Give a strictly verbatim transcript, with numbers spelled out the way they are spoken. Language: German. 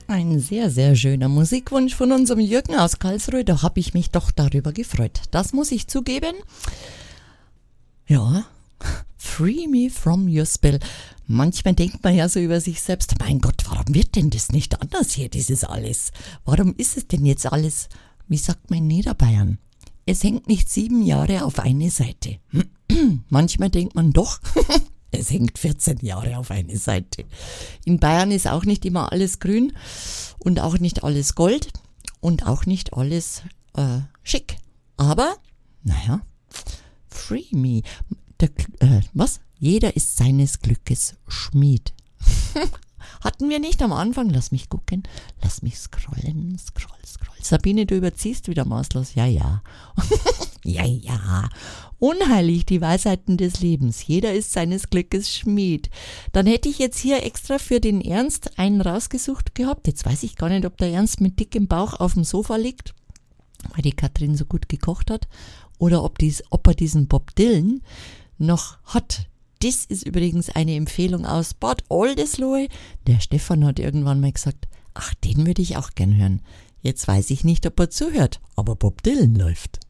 Ein sehr, sehr schöner Musikwunsch von unserem Jürgen aus Karlsruhe. Da habe ich mich doch darüber gefreut. Das muss ich zugeben. Ja, free me from your spell. Manchmal denkt man ja so über sich selbst, mein Gott, warum wird denn das nicht anders hier, dieses alles? Warum ist es denn jetzt alles, wie sagt man in Niederbayern? Es hängt nicht sieben Jahre auf eine Seite. Manchmal denkt man doch, es hängt vierzehn Jahre auf eine Seite. In Bayern ist auch nicht immer alles grün und auch nicht alles Gold und auch nicht alles äh, schick. Aber, naja, free me. Der, äh, was? Jeder ist seines Glückes Schmied. Hatten wir nicht am Anfang? Lass mich gucken. Lass mich scrollen, scroll, scroll. Sabine, du überziehst wieder maßlos. Ja, ja. ja, ja. Unheilig die Weisheiten des Lebens. Jeder ist seines Glückes Schmied. Dann hätte ich jetzt hier extra für den Ernst einen rausgesucht gehabt. Jetzt weiß ich gar nicht, ob der Ernst mit dickem Bauch auf dem Sofa liegt, weil die Katrin so gut gekocht hat, oder ob, dies, ob er diesen Bob Dylan noch hat. Das ist übrigens eine Empfehlung aus Bad Oldesloe. Der Stefan hat irgendwann mal gesagt, ach, den würde ich auch gern hören. Jetzt weiß ich nicht, ob er zuhört, aber Bob Dylan läuft.